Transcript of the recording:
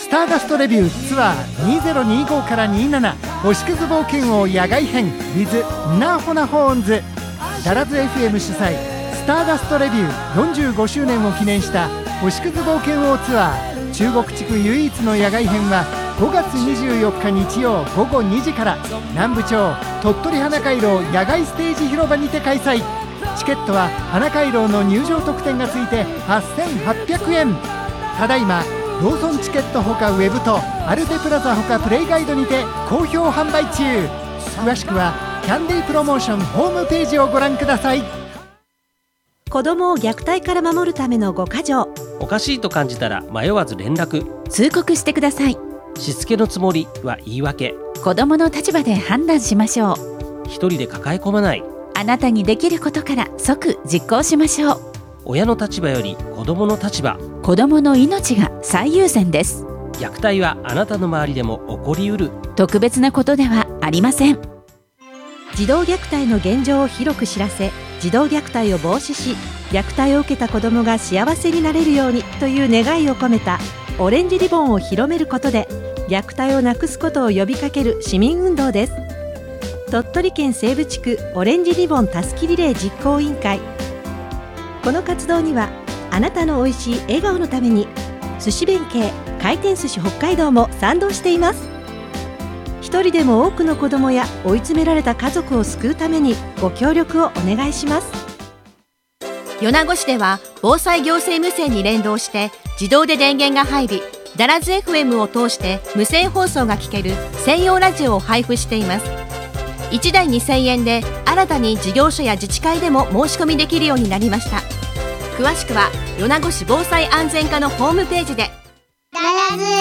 スターダストレビューツアー2025から27星屑冒険王野外編 with ナーホナホーンズ。ダラズ FM 主催スターダストレビュー45周年を記念した星屑冒険王ツアー中国地区唯一の野外編は5月24日日曜午後2時から南部町鳥取花回廊野外ステージ広場にて開催。チケットは花回廊の入場特典がついて8800円。ただいまローソンチケットほかウェブとアルデプラザほかプレイガイドにて好評販売中。詳しくはキャンディープロモーションホームページをご覧ください。 子どもを虐待から守るための5か条。 おかしいと感じたら迷わず連絡、 通告してください。 しつけのつもりは言い訳。 子どもの立場で判断しましょう。 一人で抱え込まない。 あなたにできることから即実行しましょう。 親の立場より子どもの立場。 子どもの命が最優先です。 虐待はあなたの周りでも起こりうる。 特別なことではありません。 児童虐待の現状を広く知らせ、児童虐待を防止し、虐待を受けた子どもが幸せになれるようにという願いを込めたオレンジリボンを広めることで虐待をなくすことを呼びかける市民運動です。鳥取県西部地区オレンジリボンたすきリレー実行委員会。この活動にはあなたのおいしい笑顔のために寿司弁慶回転寿司北海道も賛同しています。一人でも多くの子どもや追い詰められた家族を救うためにご協力をお願いします。 米子市では防災行政無線に連動して自動で電源が入り、ダラズ FM を通して無線放送が聞ける専用ラジオを配布しています。1台2000円で新たに事業所や自治会でも申し込みできるようになりました。詳しくは米子市防災安全課のホームページで。 ダラズ